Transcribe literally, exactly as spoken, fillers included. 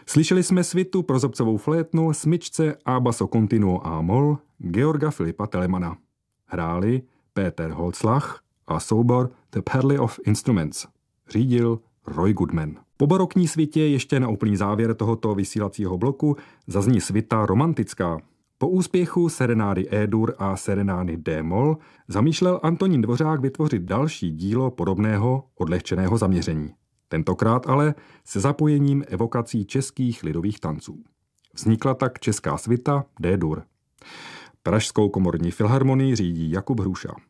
Slyšeli jsme svitu pro zobcovou flétnu, smyčce a basso continuo a moll Georga Filipa Telemana. Hráli Peter Holzlach a soubor The Perle of Instruments. Řídil Roy Goodman. Po barokní svitě ještě na úplný závěr tohoto vysílacího bloku zazní svita romantická. Po úspěchu serenády E-dur a serenády D-moll zamýšlel Antonín Dvořák vytvořit další dílo podobného odlehčeného zaměření. Tentokrát ale se zapojením evokací českých lidových tanců. Vznikla tak česká svita D-dur. Pražskou komorní filharmonii řídí Jakub Hruša.